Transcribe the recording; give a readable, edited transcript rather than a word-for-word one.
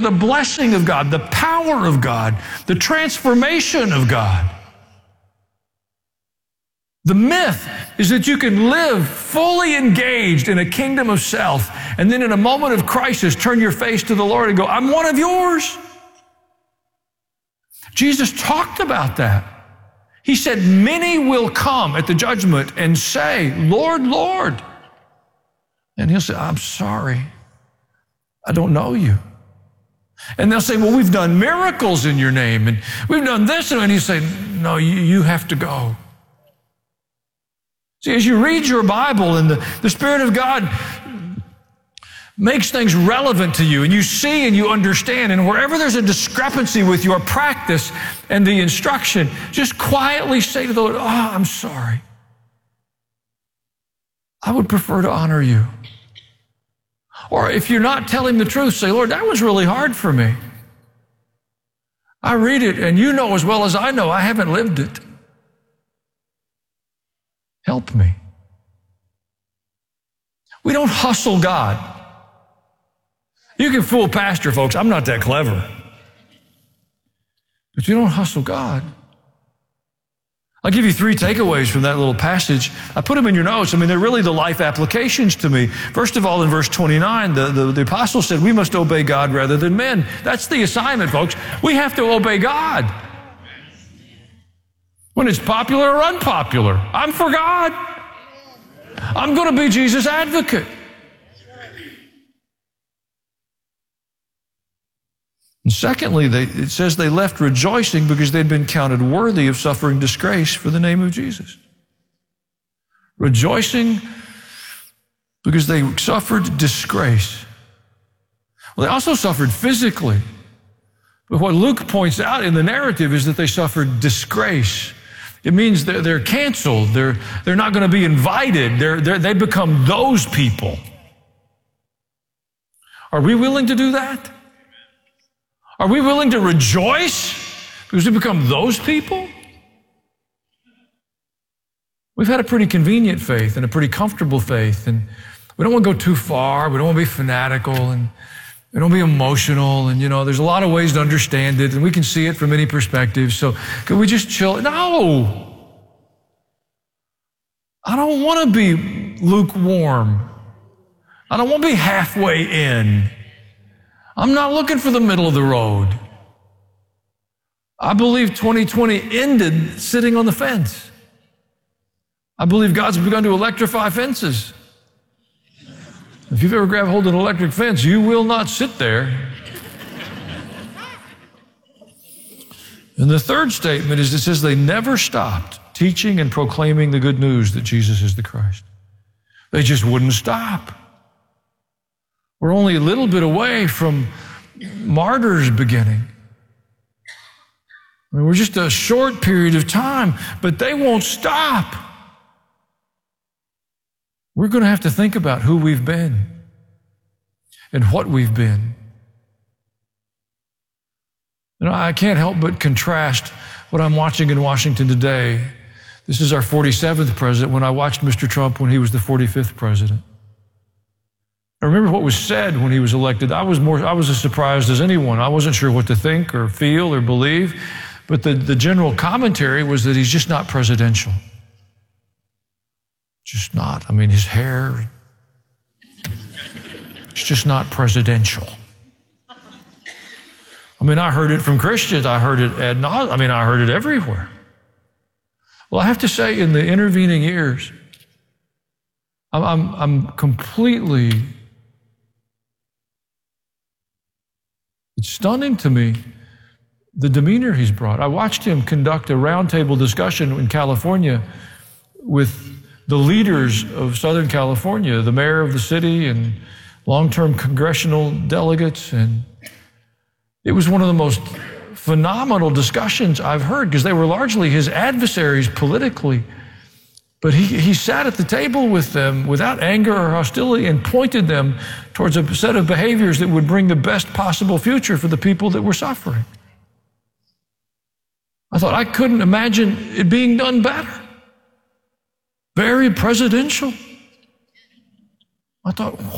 the blessing of God, the power of God, the transformation of God. The myth is that you can live fully engaged in a kingdom of self, and then in a moment of crisis, turn your face to the Lord and go, I'm one of yours. Jesus talked about that. He said, many will come at the judgment and say, Lord, Lord. And he'll say, I'm sorry. I don't know you. And they'll say, well, we've done miracles in your name, and we've done this. And he'll say, no, you have to go. See, as you read your Bible and the Spirit of God makes things relevant to you, and you see and you understand, and wherever there's a discrepancy with your practice and the instruction, just quietly say to the Lord, oh, I'm sorry. I would prefer to honor you. Or if you're not telling the truth, say, Lord, that was really hard for me. I read it, and you know as well as I know, I haven't lived it. Help me. We don't hustle God. You can fool pastor, folks. I'm not that clever. But you don't hustle God. I'll give you 3 takeaways from that little passage. I put them in your notes. I mean, they're really the life applications to me. First of all, in verse 29, the apostle said, we must obey God rather than men. That's the assignment, folks. We have to obey God. When it's popular or unpopular, I'm for God. I'm going to be Jesus' advocate. And secondly, it says they left rejoicing because they'd been counted worthy of suffering disgrace for the name of Jesus. Rejoicing because they suffered disgrace. Well, they also suffered physically. But what Luke points out in the narrative is that they suffered disgrace. It means they're canceled. They're not going to be invited. They become those people. Are we willing to do that? Are we willing to rejoice because we become those people? We've had a pretty convenient faith and a pretty comfortable faith, and we don't want to go too far. We don't want to be fanatical, and we don't be emotional, and there's a lot of ways to understand it, and we can see it from many perspectives. So can we just chill? No. I don't want to be lukewarm. I don't want to be halfway in. I'm not looking for the middle of the road. I believe 2020 ended sitting on the fence. I believe God's begun to electrify fences. If you've ever grabbed hold of an electric fence, you will not sit there. And the third statement is, it says they never stopped teaching and proclaiming the good news that Jesus is the Christ. They just wouldn't stop. We're only a little bit away from martyrs beginning. I mean, we're just a short period of time, but they won't stop. We're going to have to think about who we've been and what we've been. I can't help but contrast what I'm watching in Washington today. This is our 47th president, when I watched Mr. Trump when he was the 45th president. I remember what was said when he was elected. I was as surprised as anyone. I wasn't sure what to think or feel or believe, but the general commentary was that he's just not presidential. Just not. I mean, his hair, it's just not presidential. I mean, I heard it from Christians. I heard it I heard it everywhere. Well, I have to say, in the intervening years, I'm completely, it's stunning to me, the demeanor he's brought. I watched him conduct a roundtable discussion in California with the leaders of Southern California, the mayor of the city and long-term congressional delegates, and it was one of the most phenomenal discussions I've heard, because they were largely his adversaries politically. But he sat at the table with them without anger or hostility and pointed them towards a set of behaviors that would bring the best possible future for the people that were suffering. I thought, I couldn't imagine it being done better. Very presidential. I thought,